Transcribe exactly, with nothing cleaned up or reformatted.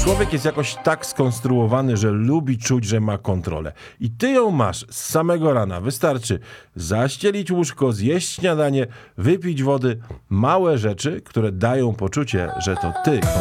Człowiek jest jakoś tak skonstruowany, że lubi czuć, że ma kontrolę. I ty ją masz z samego rana. Wystarczy zaścielić łóżko, zjeść śniadanie, wypić wody. Małe rzeczy, które dają poczucie, że to ty